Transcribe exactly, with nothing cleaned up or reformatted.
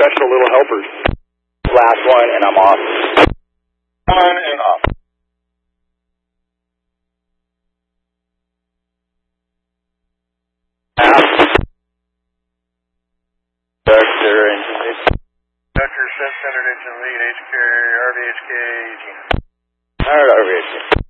Special Little Helpers. Last one, and I'm off. On and off. Vector engine lead. Vector, Centered Engine Lead, H K, R V H K, Eugene. Alright, R V H K.